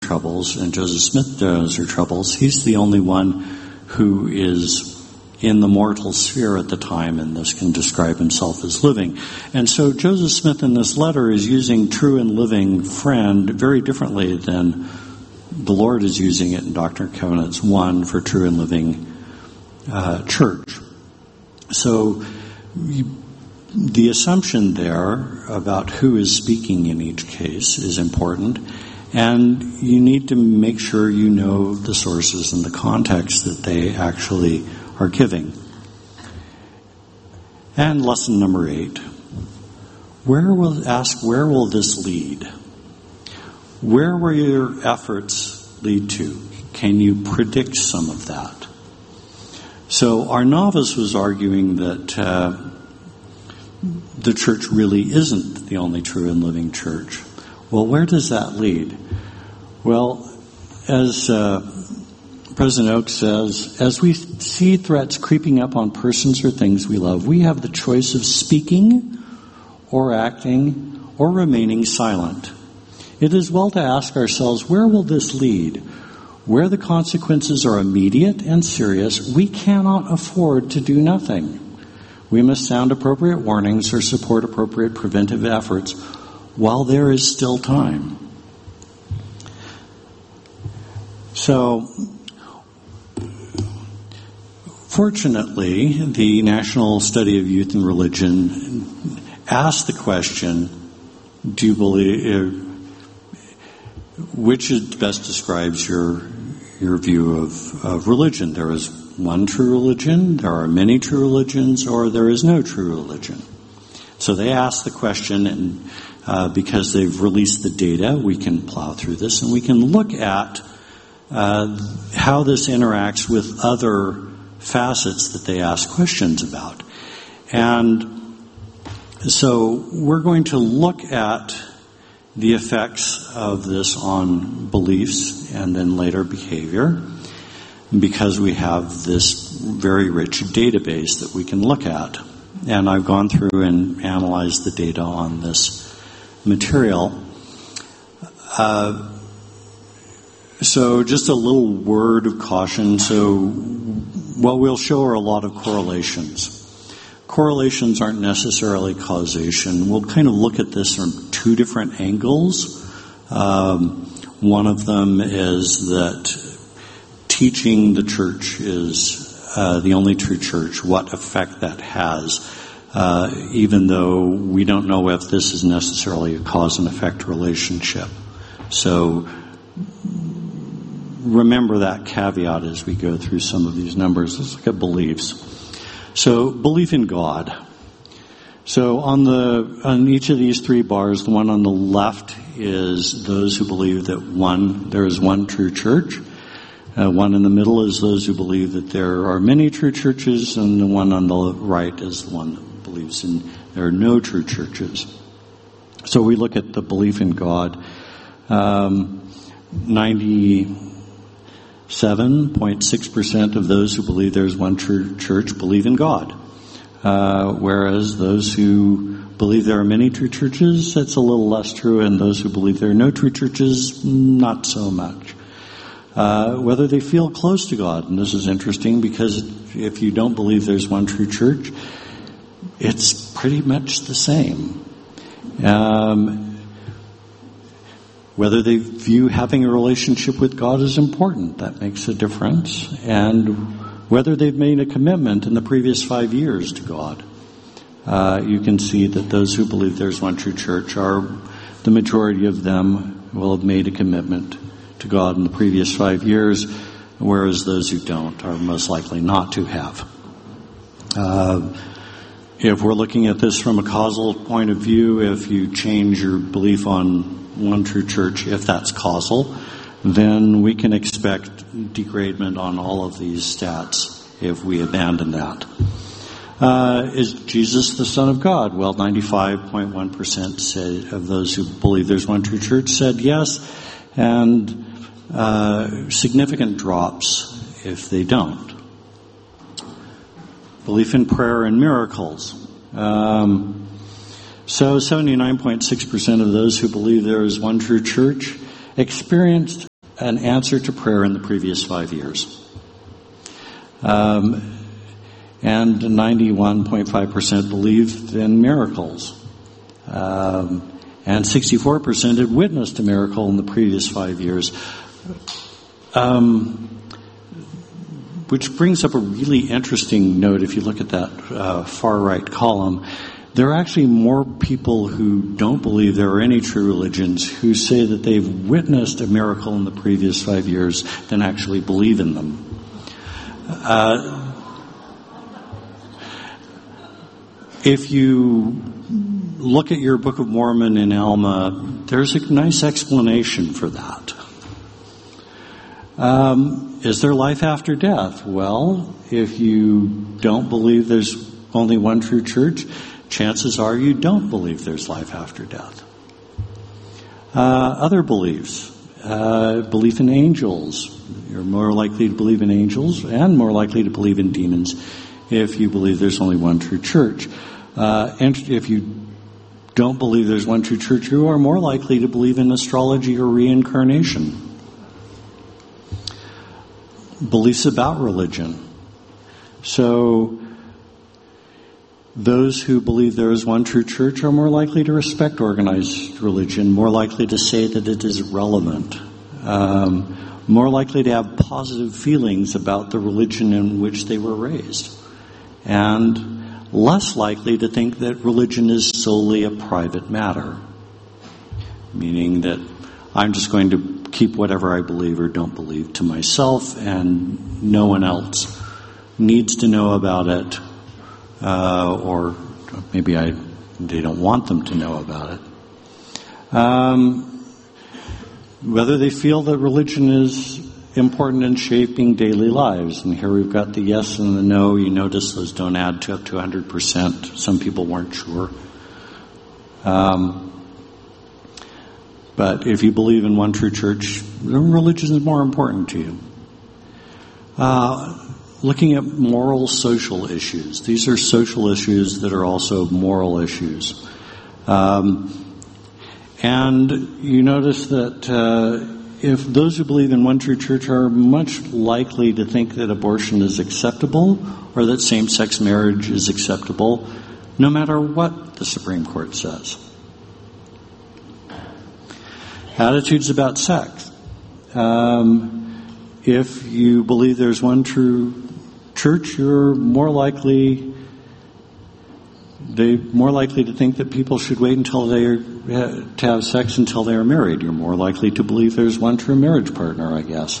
troubles, and Joseph Smith knows her troubles. He's the only one who is in the mortal sphere at the time, and this can describe himself as living. And so Joseph Smith in this letter is using true and living friend very differently than the Lord is using it in Doctrine and Covenants 1 for true and living church. So the assumption there about who is speaking in each case is important, and you need to make sure you know the sources and the context that they actually are giving. And lesson number 8. Where will this lead? Where will your efforts lead to? Can you predict some of that? So our novice was arguing that the church really isn't the only true and living church. Well, where does that lead? Well, as President Oak says, as we see threats creeping up on persons or things we love, we have the choice of speaking or acting or remaining silent. It is well to ask ourselves, where will this lead? Where the consequences are immediate and serious, we cannot afford to do nothing. We must sound appropriate warnings or support appropriate preventive efforts while there is still time. So, fortunately, the National Study of Youth and Religion asked the question, do you believe, which best describes your view of religion? There is one true religion, there are many true religions, or there is no true religion. So they asked the question, and because they've released the data, we can plow through this, and we can look at how this interacts with other facets that they ask questions about. And so we're going to look at the effects of this on beliefs and then later behavior, because we have this very rich database that we can look at. And I've gone through and analyzed the data on this material. So just a little word of caution. So what we'll show are a lot of correlations. Correlations aren't necessarily causation. We'll kind of look at this from two different angles. One of them is that teaching the church is the only true church, what effect that has, even though we don't know if this is necessarily a cause and effect relationship. So remember that caveat as we go through some of these numbers. Let's look at beliefs. So belief in God. So on each of these three bars, the one on the left is those who believe that there is one true church. One in the middle is those who believe that there are many true churches, and the one on the right is the one that believes there are no true churches. So we look at the belief in God. 97.6% of those who believe there is one true church believe in God. Whereas those who believe there are many true churches, that's a little less true, and those who believe there are no true churches, not so much. Whether they feel close to God, and this is interesting because if you don't believe there's one true church, it's pretty much the same. Whether they view having a relationship with God as important, that makes a difference. And whether they've made a commitment in the previous 5 years to God. You can see that those who believe there's one true church the majority of them will have made a commitment to God in the previous 5 years, whereas those who don't are most likely not to have. If we're looking at this from a causal point of view, if you change your belief on one true church, if that's causal, then we can expect degradement on all of these stats if we abandon that. Is Jesus the Son of God? Well, 95.1% said of those who believe there's one true church said yes, and significant drops if they don't. Belief in prayer and miracles. So 79.6% of those who believe there is one true church experienced an answer to prayer in the previous 5 years. And 91.5% believed in miracles. And 64% had witnessed a miracle in the previous 5 years. Which brings up a really interesting note if you look at that far right column. There are actually more people who don't believe there are any true religions who say that they've witnessed a miracle in the previous 5 years than actually believe in them. If you look at your Book of Mormon in Alma, there's a nice explanation for that. Is there life after death? Well, if you don't believe there's only one true church, chances are you don't believe there's life after death. Other beliefs. Belief in angels. You're more likely to believe in angels and more likely to believe in demons if you believe there's only one true church. And if you don't believe there's one true church, you are more likely to believe in astrology or reincarnation. Beliefs about religion. So, those who believe there is one true church are more likely to respect organized religion, more likely to say that it is relevant, more likely to have positive feelings about the religion in which they were raised, and less likely to think that religion is solely a private matter, meaning that I'm just going to keep whatever I believe or don't believe to myself, and no one else needs to know about it, or maybe they don't want them to know about it. Whether they feel that religion is important in shaping daily lives. And here we've got the yes and the no. You notice those don't add to up to 100%. Some people weren't sure. But if you believe in one true church, religion is more important to you. Looking at moral social issues. These are social issues that are also moral issues. And you notice that if those who believe in one true church are much likely to think that abortion is acceptable or that same-sex marriage is acceptable, no matter what the Supreme Court says. Attitudes about sex. If you believe there's one true church, you're more likely to think that people should wait until to have sex until they are married. You're more likely to believe there's one true marriage partner, I guess.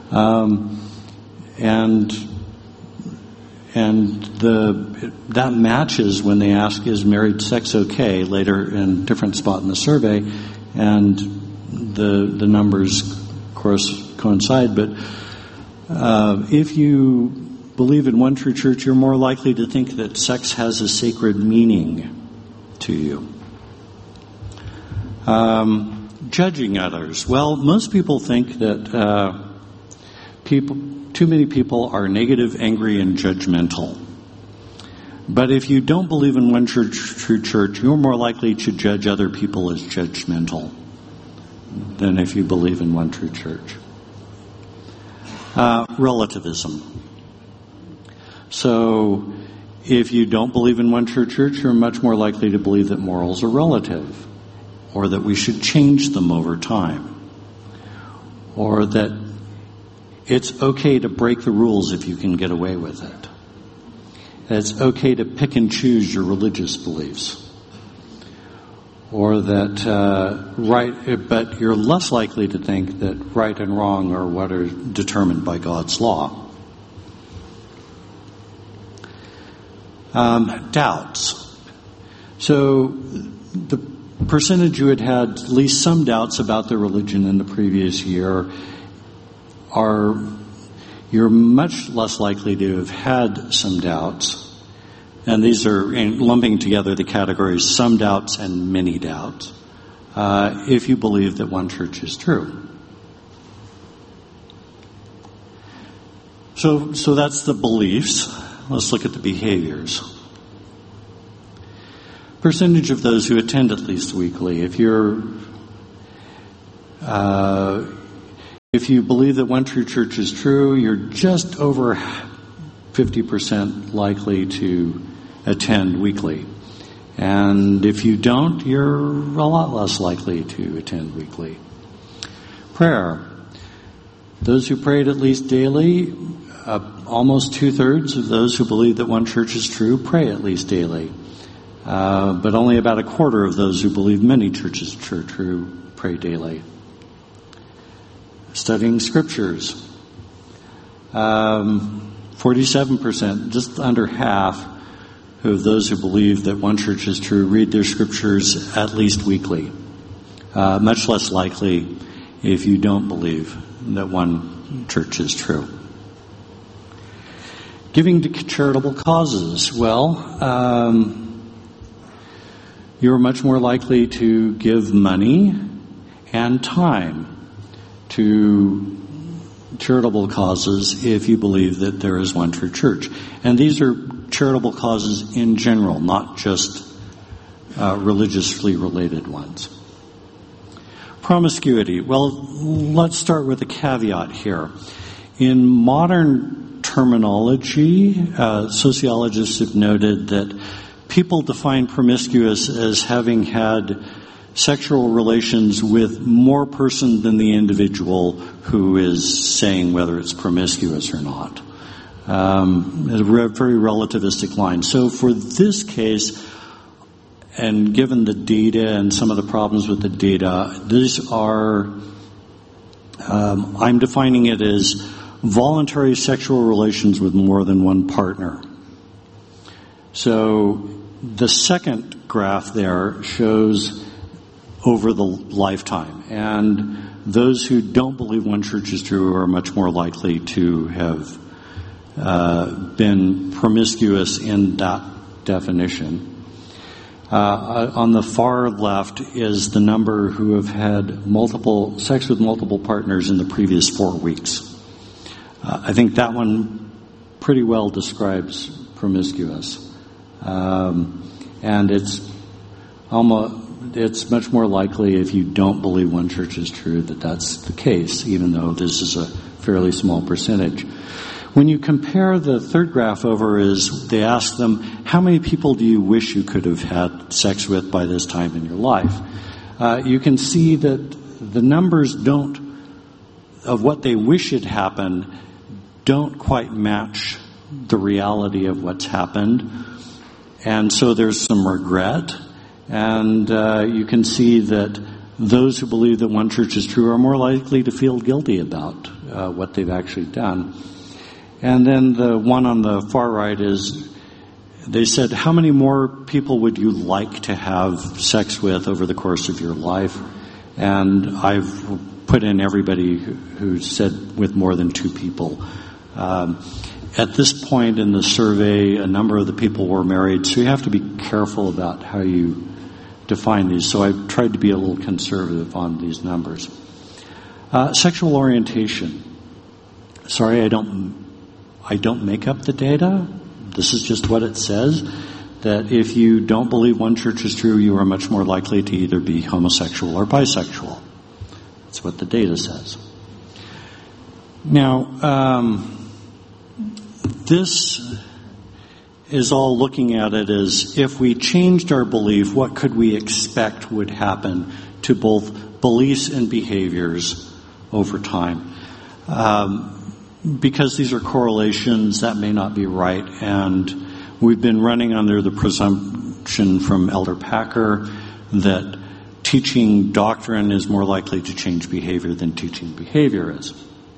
That matches when they ask, is married sex okay, later in a different spot in the survey, and the numbers, of course, coincide. But if you believe in one true church, you're more likely to think that sex has a sacred meaning to you. Judging others. Well, most people think that too many people are negative, angry, and judgmental. But if you don't believe in one true church, you're more likely to judge other people as judgmental than if you believe in one true church. Relativism. So, if you don't believe in one true church, you're much more likely to believe that morals are relative, or that we should change them over time, or that it's okay to break the rules if you can get away with it. It's okay to pick and choose your religious beliefs. Or that but you're less likely to think that right and wrong are what are determined by God's law. Doubts. So the percentage who had at least some doubts about their religion in the previous year you're much less likely to have had some doubts. And these are lumping together the categories some doubts and many doubts, if you believe that one church is true. So that's the beliefs. Let's look at the behaviors. Percentage of those who attend at least weekly. If you're If you believe that one true church is true, you're just over 50% likely to attend weekly. And if you don't, you're a lot less likely to attend weekly. Prayer. Those who prayed at least daily, almost 2/3 of those who believe that one church is true pray at least daily. But only about 1/4 of those who believe many churches are true pray daily. Studying scriptures. 47%, just under half of those who believe that one church is true read their scriptures at least weekly. Much less likely if you don't believe that one church is true. Giving to charitable causes. Well, you're much more likely to give money and time to charitable causes if you believe that there is one true church. And these are charitable causes in general, not just religiously related ones. Promiscuity. Well, let's start with a caveat here. In modern terminology, sociologists have noted that people define promiscuous as having had sexual relations with more person than the individual who is saying whether it's promiscuous or not. A very relativistic line. So for this case, and given the data and some of the problems with the data, these are, I'm defining it as voluntary sexual relations with more than one partner. So the second graph there shows over the lifetime. And those who don't believe one church is true are much more likely to have been promiscuous in that definition. On the far left is the number who have had sex with multiple partners in the previous 4 weeks. I think that one pretty well describes promiscuous. And it's much more likely if you don't believe one church is true that that's the case, even though this is a fairly small percentage. When you compare the third graph over, is they ask them, how many people do you wish you could have had sex with by this time in your life? You can see that the numbers of what they wish had happened don't quite match the reality of what's happened. And so there's some regret. And you can see that those who believe that one church is true are more likely to feel guilty about what they've actually done. And then the one on the far right is, they said, how many more people would you like to have sex with over the course of your life? And I've put in everybody who said with more than 2 people. At this point in the survey, a number of the people were married, so you have to be careful about how you define these. So I've tried to be a little conservative on these numbers. Sexual orientation. Sorry, I don't make up the data. This is just what it says, that if you don't believe one church is true, you are much more likely to either be homosexual or bisexual. That's what the data says. Now, this is all looking at it as if we changed our belief, what could we expect would happen to both beliefs and behaviors over time? Because these are correlations, that may not be right. And we've been running under the presumption from Elder Packer that teaching doctrine is more likely to change behavior than teaching behavior is.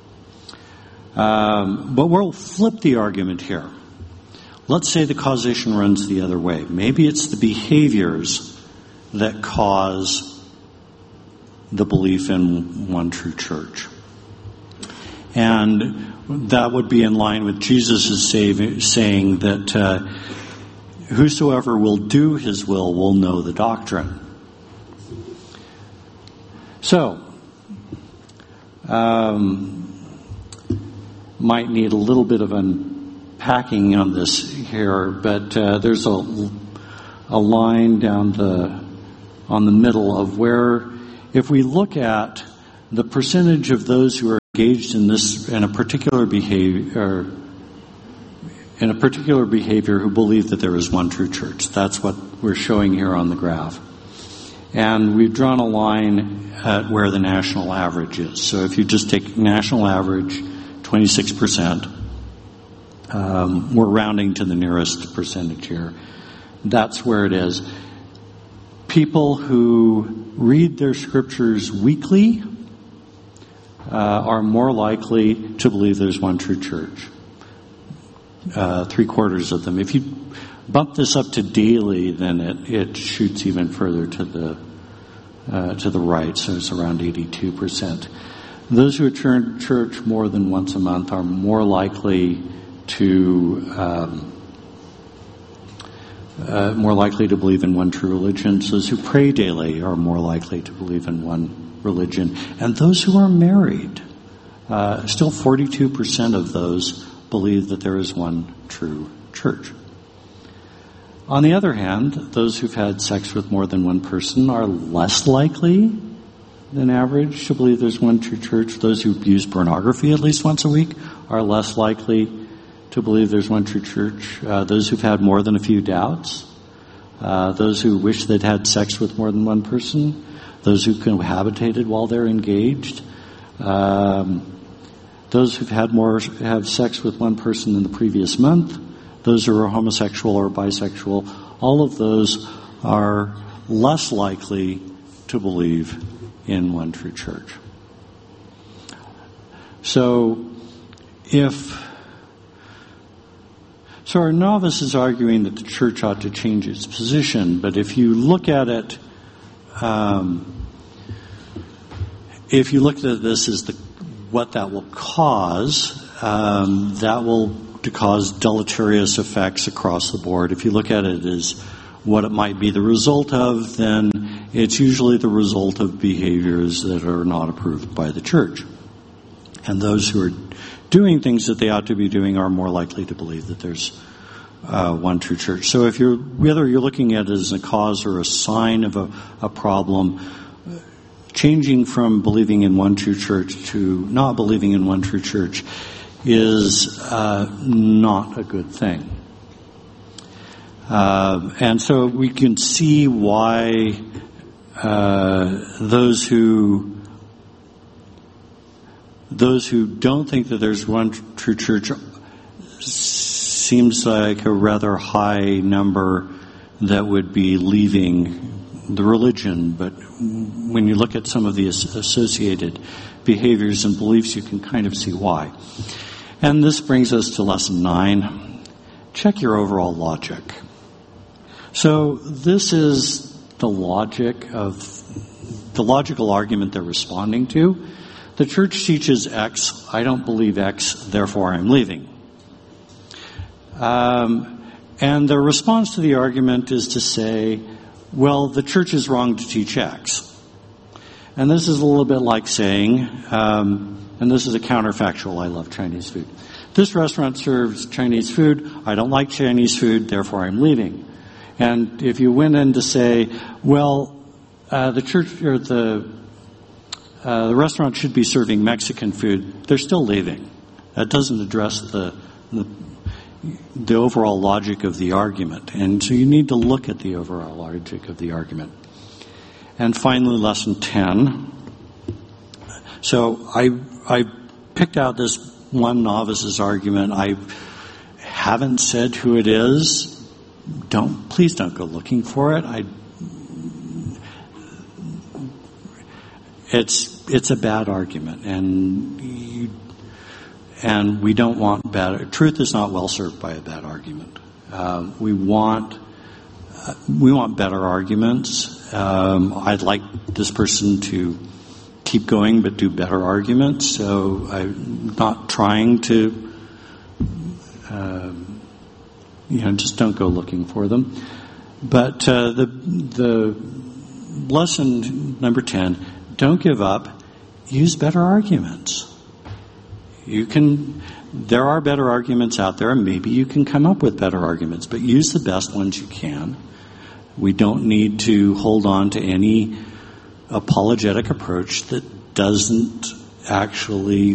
But we'll flip the argument here. Let's say the causation runs the other way. Maybe it's the behaviors that cause the belief in one true church. And that would be in line with Jesus' saying that whosoever will do his will know the doctrine. So, might need a little bit of unpacking on this here, but there's a line down on the middle of where, if we look at the percentage of those who are engaged in a particular behavior who believe that there is one true church. That's what we're showing here on the graph. And we've drawn a line at where the national average is. So if you just take national average, 26%, we're rounding to the nearest percentage here. That's where it is. People who read their scriptures weekly are more likely to believe there's one true church. 3/4 of them. If you bump this up to daily, then it shoots even further to the right, so it's around 82%. Those who attend church more than once a month are more likely to believe in one true religion. Those who pray daily are more likely to believe in one religion. And those who are married, still 42% of those believe that there is one true church. On the other hand, those who've had sex with more than one person are less likely than average to believe there's one true church. Those who use pornography at least once a week are less likely to believe there's one true church. Those who've had more than a few doubts, those who wish they'd had sex with more than one person, those who cohabitated while they're engaged, those who've have sex with one person in the previous month, those who are homosexual or bisexual, all of those are less likely to believe in one true church. So our novice is arguing that the church ought to change its position, but if you look at it, if you look at this as what that will cause, that will cause deleterious effects across the board. If you look at it as what it might be the result of, then it's usually the result of behaviors that are not approved by the church. And those who are doing things that they ought to be doing are more likely to believe that there's one true church. So whether you're looking at it as a cause or a sign of a problem, changing from believing in one true church to not believing in one true church is not a good thing. And so we can see why those who don't think that there's one true church seems like a rather high number that would be leaving the religion. But when you look at some of the associated behaviors and beliefs, you can kind of see why. And this brings us to lesson 9. Check your overall logic. So this is the logical argument they're responding to. The church teaches X, I don't believe X, therefore I'm leaving. And their response to the argument is to say, well, the church is wrong to teach X. And this is a little bit like saying, and this is a counterfactual, I love Chinese food. This restaurant serves Chinese food, I don't like Chinese food, therefore I'm leaving. And if you went in to say, well, the church or the restaurant should be serving Mexican food, they're still leaving. That doesn't address the overall logic of the argument. And so you need to look at the overall logic of the argument. And finally, lesson 10. So I picked out this one novice's argument. I haven't said who it is. Please don't go looking for it. It's a bad argument, and we don't want bad. Truth is not well served by a bad argument. We want better arguments. I'd like this person to keep going, but do better arguments. So I'm not trying to, just don't go looking for them. But the lesson number 10: don't give up. Use better arguments. There are better arguments out there, and maybe you can come up with better arguments, but use the best ones you can. We don't need to hold on to any apologetic approach that doesn't actually